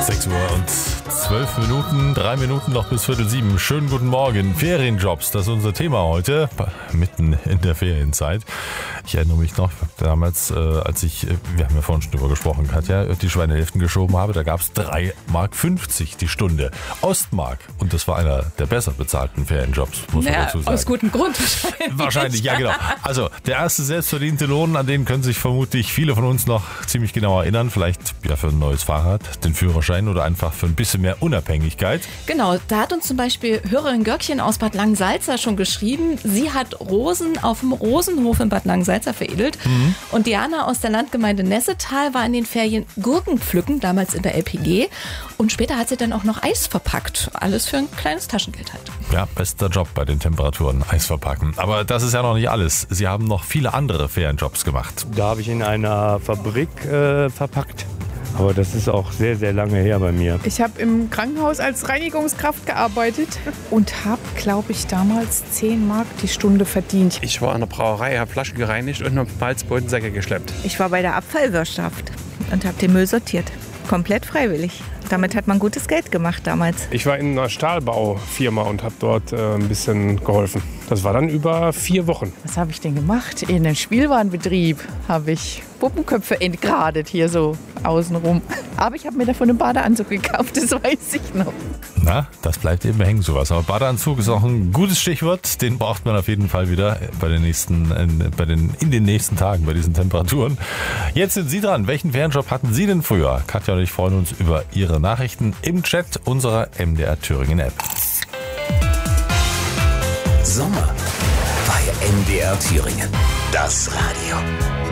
6 Uhr und 12 Minuten, 3 Minuten noch bis 6:45. Schönen guten Morgen. Ferienjobs, das ist unser Thema heute, mitten in der Ferienzeit. Ich erinnere mich noch, damals, als wir haben ja vorhin schon drüber gesprochen, Katja, die Schweinehälften geschoben habe, da gab es 3,50 Mark die Stunde. Ostmark. Und das war einer der besser bezahlten Ferienjobs, muss man dazu sagen. Aus gutem Grund wahrscheinlich. Wahrscheinlich, ja genau. Also der erste selbstverdiente Lohn, an den können sich vermutlich viele von uns noch ziemlich genau erinnern. Vielleicht ja für ein neues Fahrrad, den Führerschein oder einfach für ein bisschen mehr Unabhängigkeit. Genau, da hat uns zum Beispiel Hörerin Görkchen aus Bad Langensalza schon geschrieben, sie hat Rosen auf dem Rosenhof in Bad Langensalza veredelt. Und Diana aus der Landgemeinde Nessetal war in den Ferien Gurken pflücken, damals in der LPG. Und später hat sie dann auch noch Eis verpackt. Alles für ein kleines Taschengeld halt. Ja, bester Job bei den Temperaturen, Eis verpacken. Aber das ist ja noch nicht alles. Sie haben noch viele andere Ferienjobs gemacht. Da habe ich in einer Fabrik verpackt. Aber das ist auch sehr, sehr lange her bei mir. Ich habe im Krankenhaus als Reinigungskraft gearbeitet und habe, glaube ich, damals 10 Mark die Stunde verdient. Ich war in der Brauerei, habe Flaschen gereinigt und Malzbodensäcke geschleppt. Ich war bei der Abfallwirtschaft und habe den Müll sortiert. Komplett freiwillig. Damit hat man gutes Geld gemacht damals. Ich war in einer Stahlbaufirma und habe dort ein bisschen geholfen. Das war dann über 4 Wochen. Was habe ich denn gemacht? In einem Spielwarenbetrieb habe ich Puppenköpfe entgradet, hier so außenrum. Aber ich habe mir davon einen Badeanzug gekauft, das weiß ich noch. Na, das bleibt eben hängen, sowas. Aber Badeanzug ist auch ein gutes Stichwort. Den braucht man auf jeden Fall wieder in den nächsten Tagen bei diesen Temperaturen. Jetzt sind Sie dran. Welchen Ferienjob hatten Sie denn früher? Katja und ich freuen uns über Ihre Nachrichten im Chat unserer MDR Thüringen App. Sommer bei MDR Thüringen. Das Radio.